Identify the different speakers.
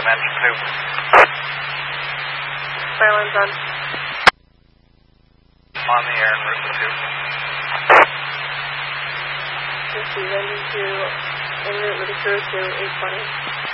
Speaker 1: engine 2.
Speaker 2: Fireline's on.
Speaker 1: On the air en route to 2.
Speaker 2: Receive engine 2 en route with a crew to 820.